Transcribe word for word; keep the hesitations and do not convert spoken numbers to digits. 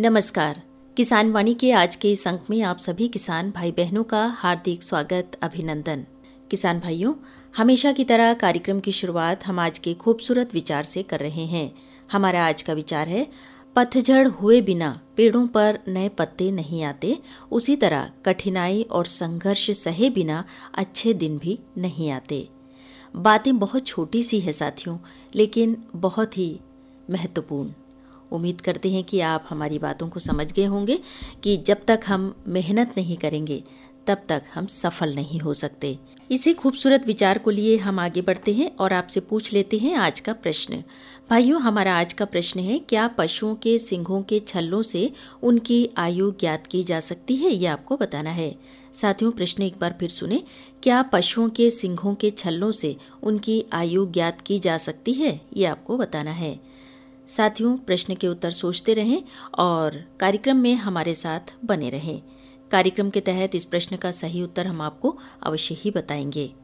नमस्कार। किसान वाणी के आज के इस अंक में आप सभी किसान भाई बहनों का हार्दिक स्वागत, अभिनंदन। किसान भाइयों, हमेशा की तरह कार्यक्रम की शुरुआत हम आज के खूबसूरत विचार से कर रहे हैं। हमारा आज का विचार है, पतझड़ हुए बिना पेड़ों पर नए पत्ते नहीं आते, उसी तरह कठिनाई और संघर्ष सहे बिना अच्छे दिन भी नहीं आते। बातें बहुत छोटी सी है साथियों, लेकिन बहुत ही महत्वपूर्ण। उम्मीद करते हैं कि आप हमारी बातों को समझ गए होंगे कि जब तक हम मेहनत नहीं करेंगे तब तक हम सफल नहीं हो सकते। इसी खूबसूरत विचार को लिए हम आगे बढ़ते हैं और आपसे पूछ लेते हैं आज का प्रश्न। भाइयों, हमारा आज का प्रश्न है, क्या पशुओं के सींगों के छल्लों से उनकी आयु ज्ञात की जा सकती है? ये आपको बताना है। साथियों, प्रश्न एक बार फिर सुने। क्या पशुओं के सींगों के छल्लों से उनकी आयु ज्ञात की जा सकती है? ये आपको बताना है। साथियों, प्रश्न के उत्तर सोचते रहें और कार्यक्रम में हमारे साथ बने रहें। कार्यक्रम के तहत इस प्रश्न का सही उत्तर हम आपको अवश्य ही बताएंगे।